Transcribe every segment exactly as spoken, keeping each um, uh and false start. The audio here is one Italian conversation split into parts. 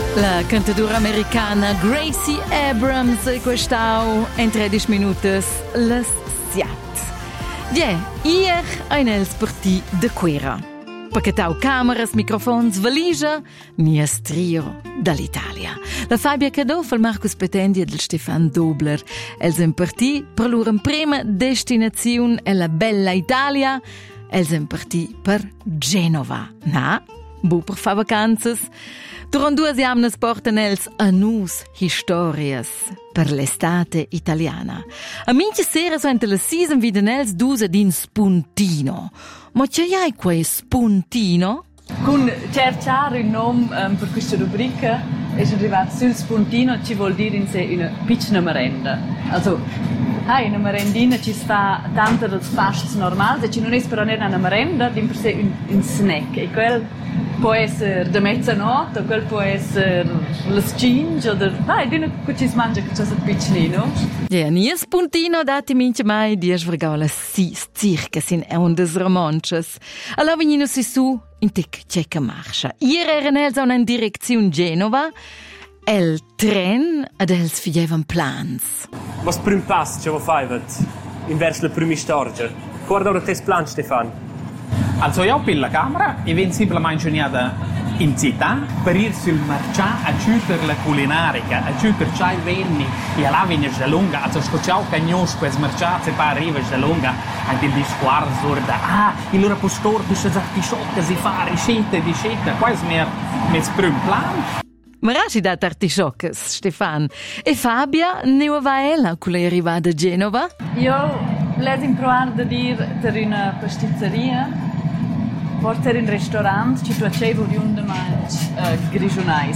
La cantadora americana Gracie Abrams e quest'au in tredici minuti las siat. Die, ier ein els parti de quera. Pacchetau cameras, microfons, valigia, nies trio dall'Italia. La Fabia Cadoff, il Marcus Petendi e il Stefan Dobler. Els en parti per loro prima destinazione è la bella Italia. Els en parti per Genova. Na, bu per fa vacanzas. Durant due jamnas porten els a nus historias per l'estate italiana. A minche sera so ente la season viden els dus ad in spuntino. Ma c'è hai quei spuntino? Con cercare il nome um, per questa rubrica è arrivato sul spuntino, ci vuol dire in sé una piccola merenda. Also, hai una merendina ci sta tanto del fast normale, se ci non è però una merenda, di per sé un, un snack. E quel può essere da mezzanotte, quel può essere la scinge, o dai, di che ci si mangia che c'è un piccolino. Ja, nie spuntino dati minche mai, di svergau la sis circa sin ondes romanches. Allora venino si su in tic ceca marcia. Ieri eren els a una direzione Genova, el tren ad els fievan plans. Was prim pass ce vo faivet in vers la prima storgia. Guarda ora tes plan, Stefan. Also io per la camera e ven semplicemente ingegneria in città per ir sul marcià a ciuter la culinarica, a ciuter c'hai venni e alla viene già lunga, also scocciao cagnos quels marcià se pa arriva già lunga, anche il disguardo sorda, ah, il loro postor che si artisciocca si fa ricette di ricette, quasi mer mes prim plan. Ma raci dat artisciocches, Stefan. E Fabia, ne va ella con lei arrivata a Genova? Io les improvar da dir per una pasticceria, porter in ristorant, ci facevo di un mangi uh, grigiunais.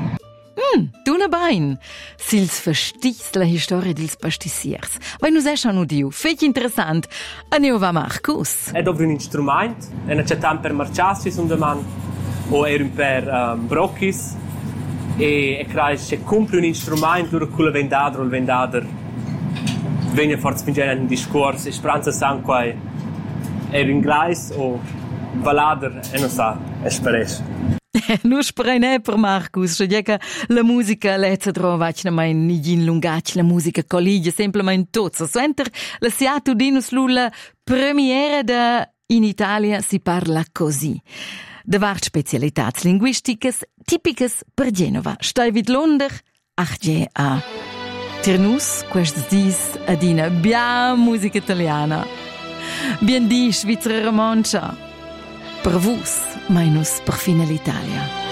Mm, tu ne bain. Sils verstihst la historia dels pastissiers. Vai nu sei schon udiu, fech interessant. A neo va Marcus. È dovre un instrument, e ne c'è tan per marciassis un man, o er per um, brocchis, e, e crai se compri un instrument lura culla vendadro il vendader venne forse fingere un discorso e speranza sanque er in glais o valader e non sa e speres. Nu spray ne per Marcus, cioè che la musica lezza trovac na mai nigin lungac la musica colligia semplicemente tozza. So enter la siatu dinus lulla premiera da in Italia si parla così. De vart specialitats linguisticas tipicas per Genova. Stai vid Londer, ach je a Ternus, quests dis adina bia musica italiana. Bien di Svizra romancia. Per vus, mainus per fine l'Italia.